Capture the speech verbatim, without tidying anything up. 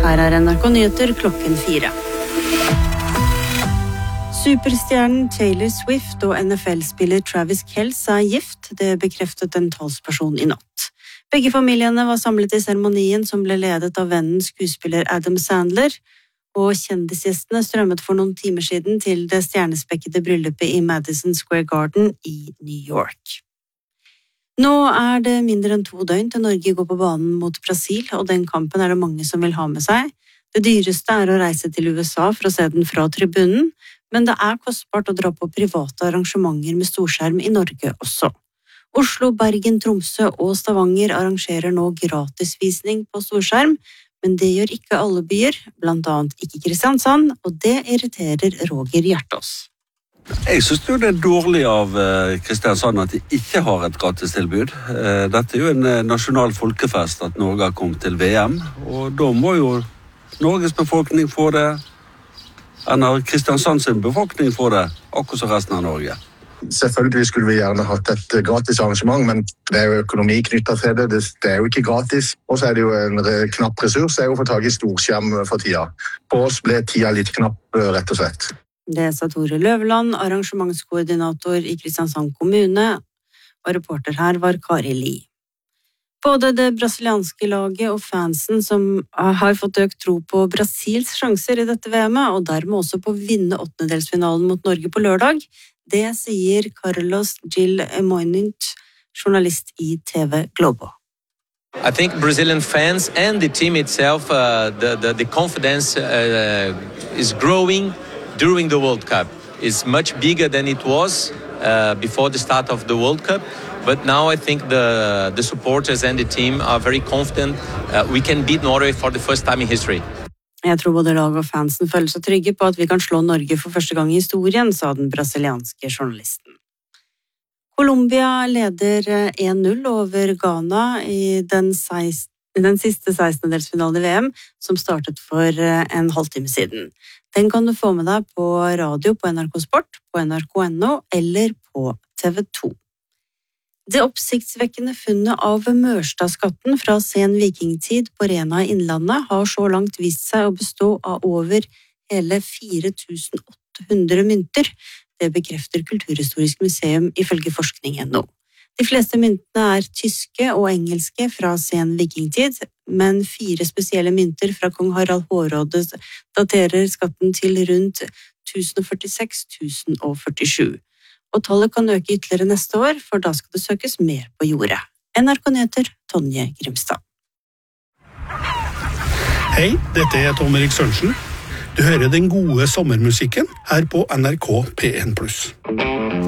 Her er N R K Nyheter klokken fire. Superstjernen Taylor Swift og N F L-spiller Travis Kelce er gift, det bekreftet en talsperson i natt. Begge familiene var samlet i seremonien som ble ledet av vennen skuespiller Adam Sandler, og kjendisgjestene strømmet for noen timer siden til det stjernespekkede bryllupet i Madison Square Garden i New York. Nå er det mindre enn to døgn til Norge går på banen mot Brasil, og den kampen er det mange som vil ha med seg. Det dyreste er å reise til U S A for å se den fra tribunen, men det er kostbart å dra på private arrangementer med storskjerm i Norge også. Oslo, Bergen, Tromsø og Stavanger arrangerer nå gratisvisning på storskjerm, men det gjør ikke alle byer, blant annet ikke Kristiansand, og det irriterer Roger Hjertås. Jeg synes jo det er dårlig av Kristiansand at de ikke har et gratistilbud. Dette er jo en nasjonal folkefest at Norge har kommet til V M, og da må jo Norges befolkning få det, enn Kristiansands befolkning få det, akkurat som resten av Norge. Selvfølgelig skulle vi gjerne hatt et gratis arrangement, men det er jo økonomi knyttet til det. Det er jo ikke gratis. Og så er det jo en knapp ressurs, det er jo å få tag i storskjerm for tida. På oss ble tida litt knapp, rett og slett. Det sa Tore Løvland, arrangementskoordinator i Kristiansand kommune, og reporter her var Kari Li. Både det brasilianske laget og fansen som har fått økt tro på Brasils sjanser i dette V M-et, og dermed også på å vinne åttendedelsfinalen mot Norge på lørdag, det sier Carlos Gil Moinint, journalist i T V Globo. I think Brazilian fans and the team itself, uh, the, the, the confidence uh, is growing during the World Cup. It's much bigger than it was uh, before the start of the World Cup. But now I think the, the supporters and the team are very confident. Uh, we can beat Norway for the first time in history. Jeg tror både lag og fansen føler seg trygge på at vi kan slå Norge for første gang i historien, sa den brasilianske journalisten. Colombia leder én null over Ghana i den, seksten, den siste sekstendedelsfinalen i V M, som startet for en halvtime siden. Den kan du få med deg på radio på N R K Sport, på N R K punktum N O eller på T V to. Det oppsiktsvekkende funnet av Mørstadskatten fra sen vikingtid på Rena i Innlandet har så langt vist seg å bestå av over hele fire tusen åtte hundre mynter. Det bekrefter Kulturhistorisk museum ifølge forskning punktum N O. De fleste myntene er tyske og engelske fra sen vikingtid, men fire spesielle mynter fra kong Harald Hårråde daterer skatten til rundt tusen førtiseks til tusen førtisju. Og tallet kan øke ytterligere neste år, for da skal det søkes mer på jordet. N R K Nyheter, Tonje Grimstad. Hei, dette er Tom Erik Sørensen. Du hører den gode sommermusikken her på N R K P en pluss.